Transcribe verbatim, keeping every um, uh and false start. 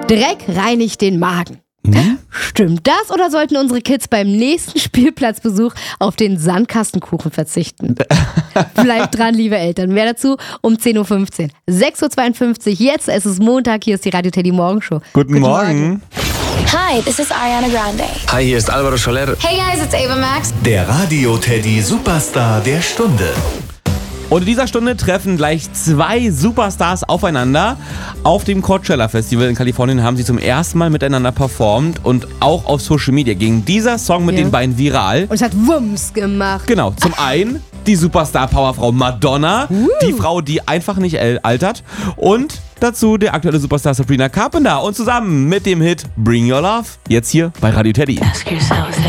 Dreck reinigt den Magen. Hm? Stimmt das oder sollten unsere Kids beim nächsten Spielplatzbesuch auf den Sandkastenkuchen verzichten? Bleibt dran, liebe Eltern. Mehr dazu um zehn Uhr fünfzehn. sechs Uhr zweiundfünfzig, jetzt ist es Montag, hier ist die Radio Teddy Morgenshow. Guten, Guten Morgen. Morgen. Hi, this is Ariana Grande. Hi, hier ist Alvaro Soler. Hey guys, it's Ava Max. Der Radio Teddy Superstar der Stunde. Und in dieser Stunde treffen gleich zwei Superstars aufeinander. Auf dem Coachella Festival in Kalifornien haben sie zum ersten Mal miteinander performt und auch auf Social Media ging dieser Song mit ja. den beiden viral. Und es hat Wumms gemacht. Genau, zum einen die Superstar-Powerfrau Madonna, uh. die Frau, die einfach nicht altert. Und dazu der aktuelle Superstar Sabrina Carpenter. Und zusammen mit dem Hit Bring Your Love, jetzt hier bei Radio Teddy. Ask yourselves